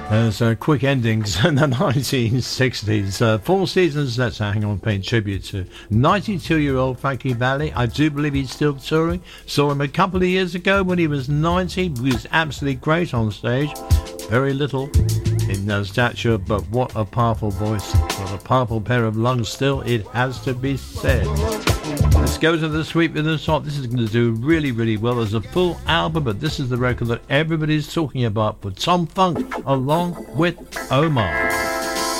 There's quick endings in the 1960s. Four Seasons, that's how Hang On paying tribute to 92-year-old Frankie Valli. I do believe he's still touring. Saw him a couple of years ago when he was 90. He was absolutely great on stage. Very little in stature, but what a powerful voice. What a powerful pair of lungs still, it has to be said. Let's go to the sweep in the top. This is going to do really, really well as a full album, but this is the record that everybody's talking about for Tom Funk along with Omar.